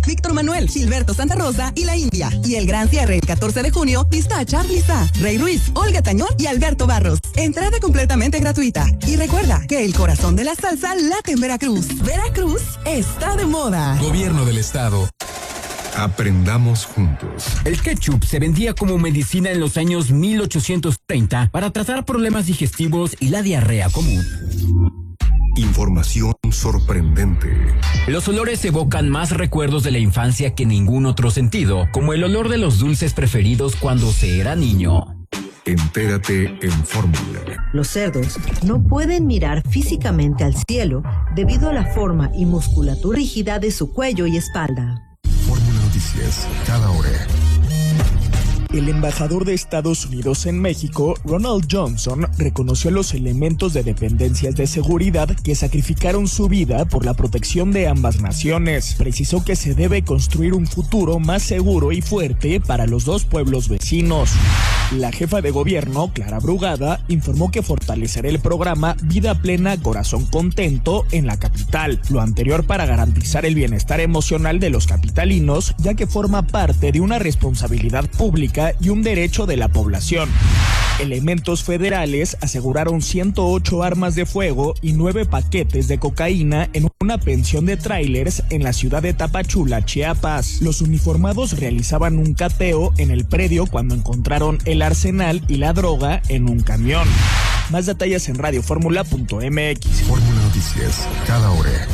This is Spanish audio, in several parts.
Víctor Manuel, Gilberto Santa Rosa y La India. Y el gran cierre el 14 de junio, Pista Charly Sa, Rey Ruiz, Olga Tañón y Alberto Barros. Entrada completamente gratuita. Y recuerda que el corazón de la salsa late en Veracruz. Veracruz está de moda. Gobierno del Estado. Aprendamos juntos. El ketchup se vendía como medicina en los años 1830 para tratar problemas digestivos y la diarrea común. Información sorprendente. Los olores evocan más recuerdos de la infancia que ningún otro sentido, como el olor de los dulces preferidos cuando se era niño. Entérate en Fórmula. Los cerdos no pueden mirar físicamente al cielo debido a la forma y musculatura rígida de su cuello y espalda. Fórmula Noticias, cada hora. El embajador de Estados Unidos en México, Ronald Johnson, reconoció los elementos de dependencias de seguridad que sacrificaron su vida por la protección de ambas naciones. Precisó que se debe construir un futuro más seguro y fuerte para los dos pueblos vecinos. La jefa de gobierno, Clara Brugada, informó que fortalecerá el programa Vida Plena, Corazón Contento en la capital. Lo anterior para garantizar el bienestar emocional de los capitalinos, ya que forma parte de una responsabilidad pública y un derecho de la población. Elementos federales aseguraron 108 armas de fuego y 9 paquetes de cocaína en una pensión de tráilers en la ciudad de Tapachula, Chiapas. Los uniformados realizaban un cateo en el predio cuando encontraron el arsenal y la droga en un camión. Más detalles en radioformula.mx. Fórmula Noticias, cada hora.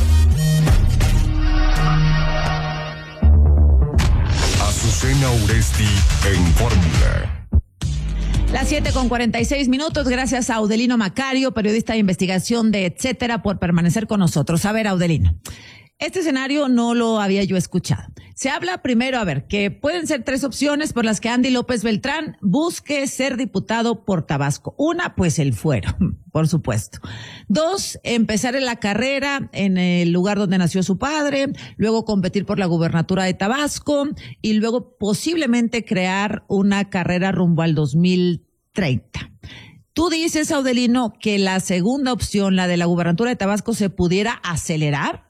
Azucena Uresti en Fórmula. Las 7:46. Gracias a Audelino Macario, periodista de investigación de Etcétera, por permanecer con nosotros. A ver, Audelino, este escenario no lo había yo escuchado. Se habla primero, que pueden ser 3 opciones por las que Andy López Beltrán busque ser diputado por Tabasco. Una, pues el fuero, por supuesto. 2, empezar en la carrera en el lugar donde nació su padre, luego competir por la gubernatura de Tabasco y luego posiblemente crear una carrera rumbo al 2030. Tú dices, Audelino, que la segunda opción, la de la gubernatura de Tabasco, se pudiera acelerar.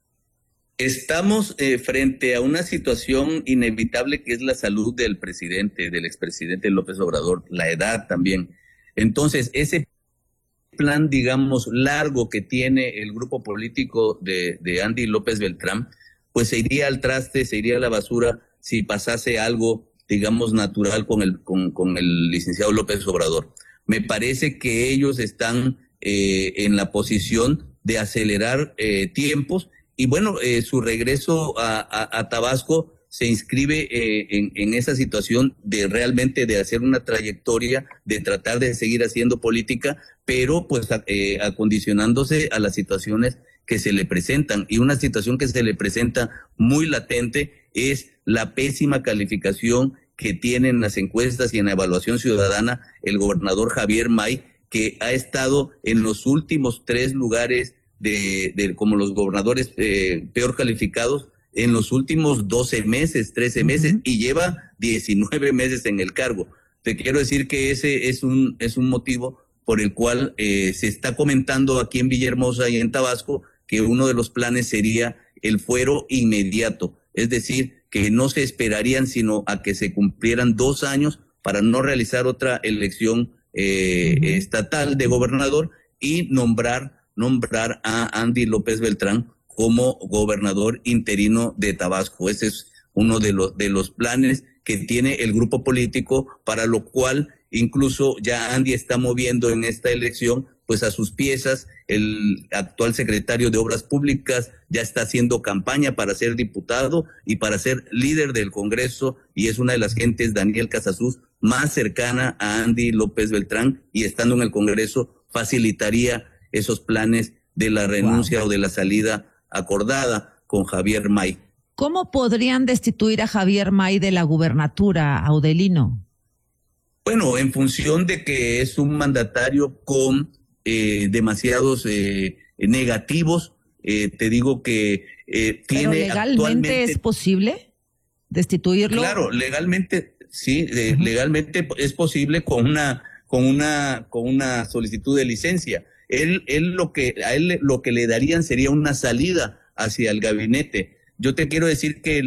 Estamos frente a una situación inevitable que es la salud del presidente, del expresidente López Obrador, la edad también. Entonces, ese plan, digamos, largo que tiene el grupo político de Andy López Beltrán, pues se iría al traste, se iría a la basura si pasase algo, digamos, natural con el licenciado López Obrador. Me parece que ellos están en la posición de acelerar tiempos. Y bueno, su regreso a Tabasco se inscribe en esa situación de realmente de hacer una trayectoria, de tratar de seguir haciendo política, pero pues acondicionándose a las situaciones que se le presentan. Y una situación que se le presenta muy latente es la pésima calificación que tiene en las encuestas y en la evaluación ciudadana el gobernador Javier May, que ha estado en los últimos 3 lugares de como los gobernadores peor calificados en los últimos 12 meses, 13 meses, y lleva 19 meses en el cargo. Te quiero decir que ese es un motivo por el cual se está comentando aquí en Villahermosa y en Tabasco que uno de los planes sería el fuero inmediato, es decir, que no se esperarían sino a que se cumplieran 2 años para no realizar otra elección estatal de gobernador y nombrar a Andy López Beltrán como gobernador interino de Tabasco. Ese es uno de los planes que tiene el grupo político, para lo cual incluso ya Andy está moviendo en esta elección pues a sus piezas. El actual secretario de Obras Públicas ya está haciendo campaña para ser diputado y para ser líder del Congreso, y es una de las gentes, Daniel Casasus, más cercana a Andy López Beltrán, y estando en el Congreso facilitaría esos planes de la renuncia o de la salida acordada con Javier May. ¿Cómo podrían destituir a Javier May de la gubernatura, Audelino? Bueno, en función de que es un mandatario con demasiados negativos, te digo que tiene. ¿Pero legalmente es posible destituirlo? Claro, legalmente sí, legalmente es posible con una solicitud de licencia. A él lo que le darían sería una salida hacia el gabinete. Yo te quiero decir que